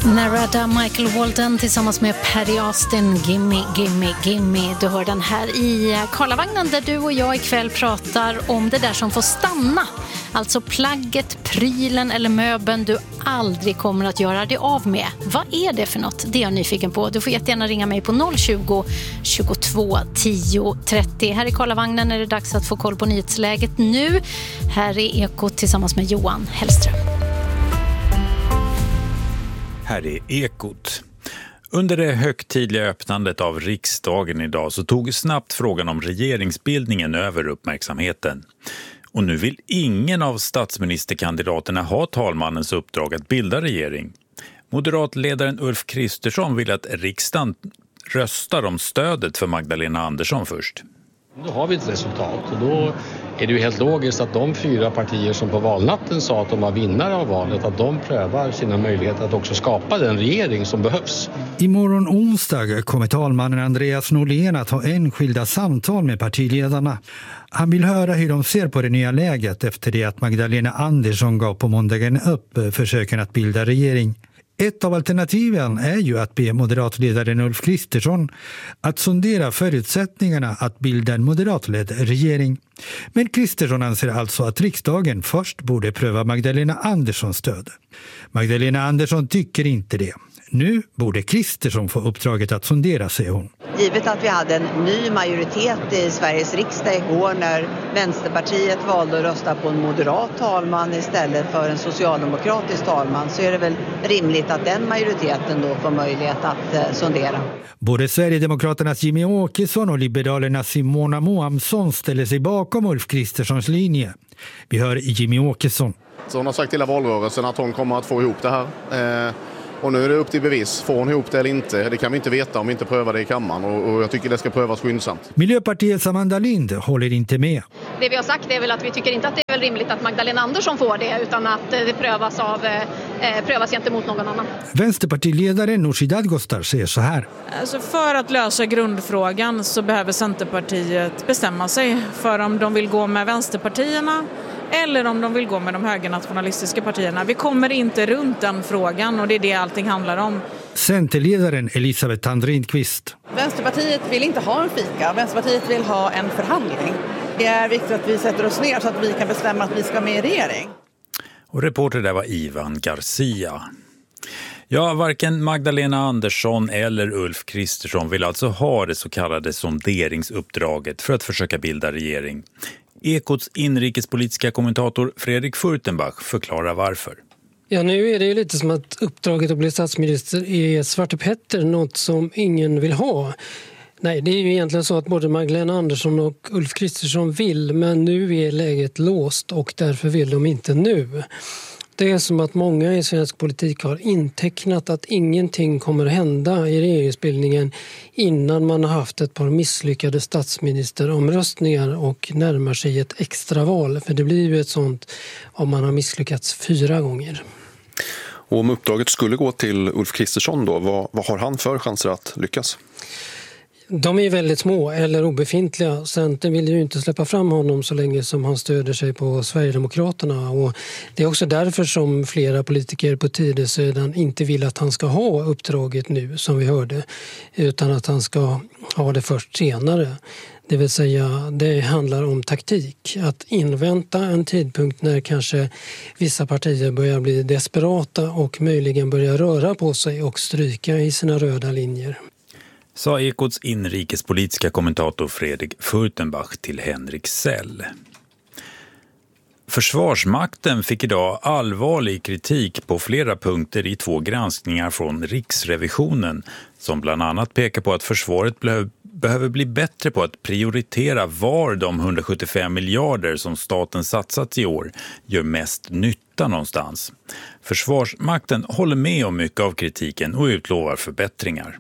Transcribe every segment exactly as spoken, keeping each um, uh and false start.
Narada Michael Walden tillsammans med Perry Austin, Gimme, Gimme, Gimme. Du hör den här i Karlavagnen där du och jag ikväll pratar om det där som får stanna. Alltså plagget, prylen eller möbeln du aldrig kommer att göra det av med. Vad är det för något? Det är jag nyfiken på. Du får jättegärna ringa mig på noll tjugo, tjugotvå, tio, trettio. Här i Karlavagnen är det dags att få koll på nyhetsläget nu. Här är Ekot tillsammans med Johan Hellström. Här är Ekot. Under det högtidliga öppnandet av riksdagen idag så tog snabbt frågan om regeringsbildningen över uppmärksamheten. Och nu vill ingen av statsministerkandidaterna ha talmannens uppdrag att bilda regering. Moderatledaren Ulf Kristersson vill att riksdagen röstar om stödet för Magdalena Andersson först. Då har vi ett resultat och då är det ju helt logiskt att de fyra partier som på valnatten sa att de var vinnare av valet, att de prövar sina möjligheter att också skapa den regering som behövs. Imorgon onsdag kommer talmannen Andreas Norlén att ha enskilda samtal med partiledarna. Han vill höra hur de ser på det nya läget efter det att Magdalena Andersson gav på måndagen upp försöken att bilda regering. Ett av alternativen är ju att be moderatledaren Ulf Kristersson att sondera förutsättningarna att bilda en moderatledd regering. Men Kristersson anser alltså att riksdagen först borde pröva Magdalena Anderssons stöd. Magdalena Andersson tycker inte det. Nu borde Kristersson få uppdraget att sondera, säger hon. Givet att vi hade en ny majoritet i Sveriges riksdag igår när Vänsterpartiet valde att rösta på en moderat talman istället för en socialdemokratisk talman, så är det väl rimligt att den majoriteten då får möjlighet att eh, sondera. Både Sverigedemokraternas Jimmy Åkesson och Liberalernas Simona Moamsson ställer sig bakom Ulf Kristerssons linje. Vi hör Jimmy Åkesson. Så hon har sagt hela valrörelsen att hon kommer att få ihop det här. Eh... Och nu är det upp till bevis. Får hon ihop det eller inte? Det kan vi inte veta om vi inte prövar det i kammaren. Och, och jag tycker det ska prövas skyndsamt. Miljöpartiets Amanda Lind håller inte med. Det vi har sagt är väl att vi tycker inte att det är väl rimligt att Magdalena Andersson får det, utan att det prövas, av, eh, prövas gentemot någon annan. Vänsterpartiledaren Nooshi Dadgostar säger så här. Alltså för att lösa grundfrågan så behöver Centerpartiet bestämma sig för om de vill gå med vänsterpartierna eller om de vill gå med de högernationalistiska partierna. Vi kommer inte runt den frågan och det är det allting handlar om. Centerledaren Elisabeth Tandrinqvist. Vänsterpartiet vill inte ha en fika. Vänsterpartiet vill ha en förhandling. Det är viktigt att vi sätter oss ner så att vi kan bestämma att vi ska med i regering. Och reporter där var Ivan Garcia. Ja, varken Magdalena Andersson eller Ulf Kristersson vill alltså ha det så kallade sonderingsuppdraget för att försöka bilda regering. Ekots inrikespolitiska kommentator Fredrik Furtenbach förklarar varför. Ja, nu är det ju lite som att uppdraget att bli statsminister är Svarte Petter, något som ingen vill ha. Nej, det är ju egentligen så att både Magdalena Andersson och Ulf Kristersson vill, men nu är läget låst och därför vill de inte nu. Det är som att många i svensk politik har intecknat att ingenting kommer att hända i regeringsbildningen innan man har haft ett par misslyckade statsministeromröstningar och närmar sig ett extraval. För det blir ju ett sånt om man har misslyckats fyra gånger. Och om uppdraget skulle gå till Ulf Kristersson då, vad, vad har han för chanser att lyckas? De är väldigt små eller obefintliga. Centern vill ju inte släppa fram honom så länge som han stöder sig på Sverigedemokraterna. Och det är också därför som flera politiker på tidesidan inte vill att han ska ha uppdraget nu, som vi hörde, utan att han ska ha det först senare. Det vill säga, det handlar om taktik. Att invänta en tidpunkt när kanske vissa partier börjar bli desperata och möjligen börjar röra på sig och stryka i sina röda linjer. Sa Ekots inrikespolitiska kommentator Fredrik Furtenbach till Henrik Sell. Försvarsmakten fick idag allvarlig kritik på flera punkter i två granskningar från Riksrevisionen som bland annat pekar på att försvaret behöver bli bättre på att prioritera var de hundrasjuttiofem miljarder som staten satsat i år gör mest nytta någonstans. Försvarsmakten håller med om mycket av kritiken och utlovar förbättringar.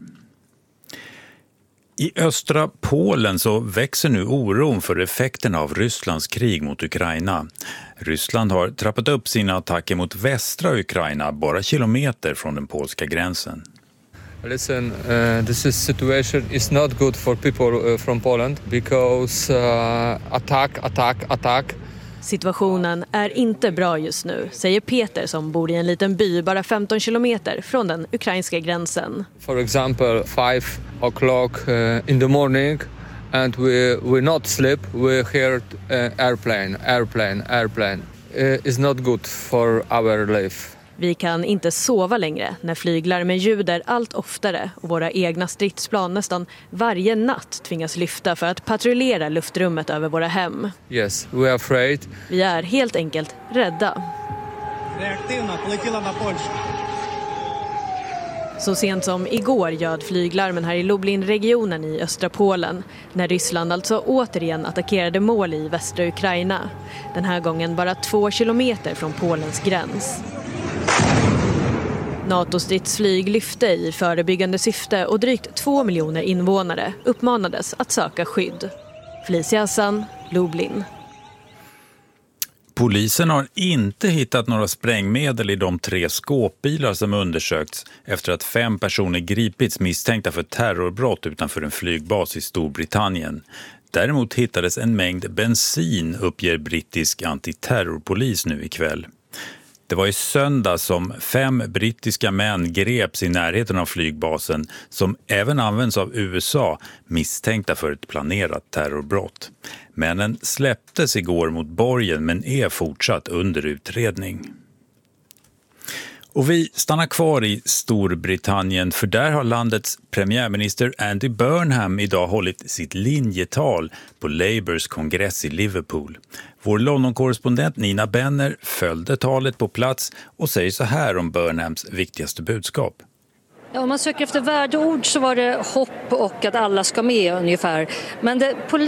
I östra Polen så växer nu oron för effekterna av Rysslands krig mot Ukraina. Ryssland har trappat upp sina attacker mot västra Ukraina bara kilometer från den polska gränsen. Listen, uh, this is situation is not good for people uh, from Poland because uh, attack, attack, attack. Situationen är inte bra just nu, säger Peter som bor i en liten by bara femton kilometer från den ukrainska gränsen. For example, five o'clock uh, in the morning and we we not sleep, we hear uh, airplane, airplane, airplane. Uh, it's not good for our life. Vi kan inte sova längre när flyglarmen ljuder allt oftare och våra egna stridsplan nästan varje natt tvingas lyfta för att patrullera luftrummet över våra hem. Yes, we are afraid. Vi är helt enkelt rädda. Så sent som igår ljöd flyglarmen här i Lublin-regionen i östra Polen när Ryssland alltså återigen attackerade mål i västra Ukraina. Den här gången bara två kilometer från Polens gräns. NATO-stridsflyg lyfte i förebyggande syfte och drygt två miljoner invånare uppmanades att söka skydd. Felicia Hassan, Lublin. Polisen har inte hittat några sprängmedel i de tre skåpbilar som undersökts efter att fem personer gripits misstänkta för terrorbrott utanför en flygbas i Storbritannien. Däremot hittades en mängd bensin, uppger brittisk antiterrorpolis nu ikväll. Det var i söndag som fem brittiska män greps i närheten av flygbasen som även används av U S A misstänkta för ett planerat terrorbrott. Männen släpptes igår mot borgen men är fortsatt under utredning. Och vi stannar kvar i Storbritannien för där har landets premiärminister Andy Burnham idag hållit sitt linjetal på Labours kongress i Liverpool. Vår London-korrespondent Nina Benner följde talet på plats och säger så här om Burnhams viktigaste budskap. Ja, om man söker efter värdeord så var det hopp och att alla ska med ungefär. Men det